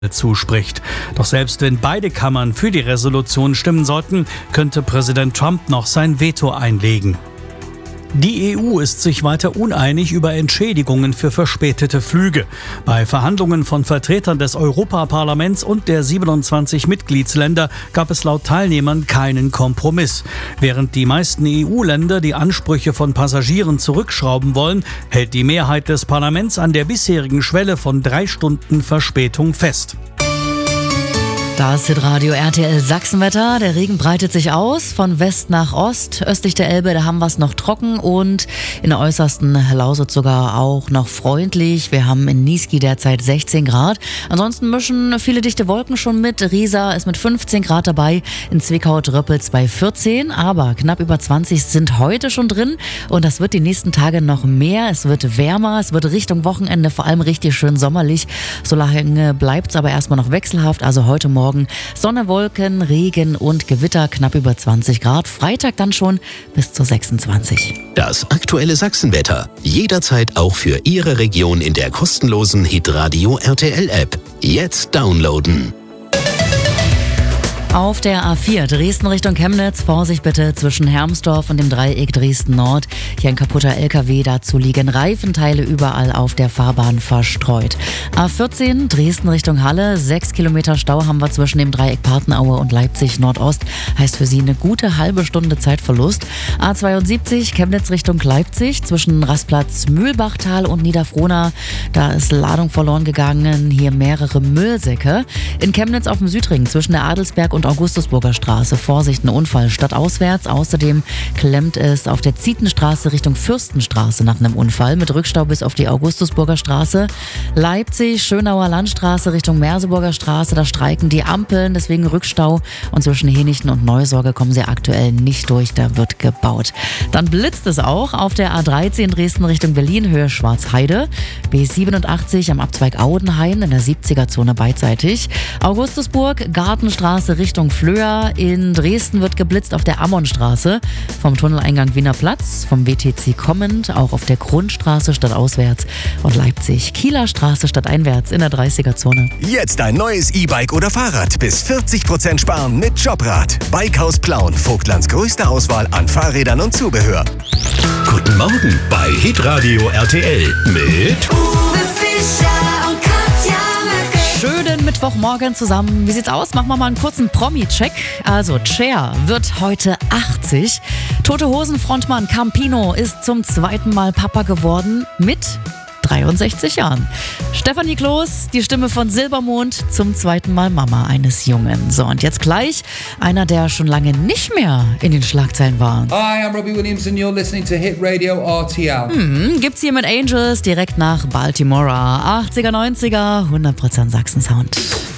zuspricht. Doch selbst wenn beide Kammern für die Resolution stimmen sollten, könnte Präsident Trump noch sein Veto einlegen. Die EU ist sich weiter uneinig über Entschädigungen für verspätete Flüge. Bei Verhandlungen von Vertretern des Europaparlaments und der 27 Mitgliedsländer gab es laut Teilnehmern keinen Kompromiss. Während die meisten EU-Länder die Ansprüche von Passagieren zurückschrauben wollen, hält die Mehrheit des Parlaments an der bisherigen Schwelle von 3 Stunden Verspätung fest. Das Hitradio RTL Sachsenwetter. Der Regen breitet sich aus von West nach Ost. Östlich der Elbe, da haben wir es noch trocken und in der äußersten Lausitz sogar auch noch freundlich. Wir haben in Niesky derzeit 16 Grad. Ansonsten mischen viele dichte Wolken schon mit. Riesa ist mit 15 Grad dabei. In Zwickau-Dröppels bei 14. Aber knapp über 20 sind heute schon drin. Und das wird die nächsten Tage noch mehr. Es wird wärmer. Es wird Richtung Wochenende vor allem richtig schön sommerlich. So lange bleibt es aber erstmal noch wechselhaft. Also heute Morgen Sonne, Wolken, Regen und Gewitter, knapp über 20 Grad. Freitag dann schon bis zu 26. Das aktuelle Sachsenwetter. Jederzeit auch für Ihre Region in der kostenlosen Hitradio RTL App. Jetzt downloaden. Auf der A4 Dresden Richtung Chemnitz, Vorsicht bitte zwischen Hermsdorf und dem Dreieck Dresden Nord. Hier ein kaputter LKW, dazu liegen Reifenteile überall auf der Fahrbahn verstreut. A14 Dresden Richtung Halle, 6 Kilometer Stau haben wir zwischen dem Dreieck Partenaue und Leipzig Nordost. Heißt für Sie eine gute halbe Stunde Zeitverlust. A72 Chemnitz Richtung Leipzig, zwischen Rastplatz Mühlbachtal und Niederfrohna. Da ist Ladung verloren gegangen, hier mehrere Müllsäcke. In Chemnitz auf dem Südring zwischen der Adelsberg und Augustusburger Straße. Vorsicht, ein Unfall stadtauswärts. Außerdem klemmt es auf der Zietenstraße Richtung Fürstenstraße nach einem Unfall mit Rückstau bis auf die Augustusburger Straße. Leipzig, Schönauer Landstraße Richtung Merseburger Straße. Da streiken die Ampeln, deswegen Rückstau. Und zwischen Henichten und Neusorge kommen sie aktuell nicht durch. Da wird gebaut. Dann blitzt es auch auf der A13 Dresden Richtung Berlin, Höhe Schwarzheide. B87 am Abzweig Audenhain in der 70er-Zone beidseitig. Augustusburg, Gartenstraße Richtung Flöa. In Dresden wird geblitzt auf der Ammonstraße. Vom Tunneleingang Wiener Platz, vom WTC kommend, auch auf der Grundstraße stadtauswärts. Und Leipzig, Kieler Straße stadteinwärts in der 30er-Zone. Jetzt ein neues E-Bike oder Fahrrad. Bis 40% sparen mit Jobrad. Bikehaus Plauen. Vogtlands größte Auswahl an Fahrrädern und Zubehör. Guten Morgen bei Hitradio RTL mit Uwe Fischer und Katja Möcke. Schönen Mittwochmorgen zusammen. Wie sieht's aus? Machen wir mal einen kurzen Promi-Check. Also Cher wird heute 80. Tote Hosen-Frontmann Campino ist zum 2. Mal Papa geworden mit 63 Jahren. Stefanie Kloß, die Stimme von Silbermond, zum 2. Mal Mama eines Jungen. So, und jetzt gleich einer, der schon lange nicht mehr in den Schlagzeilen war. Hi, I'm Robbie Williams and you're listening to Hit Radio RTL. Gibt's hier mit Angels direkt nach Baltimore. 80er, 90er, 100% Sachsen-Sound.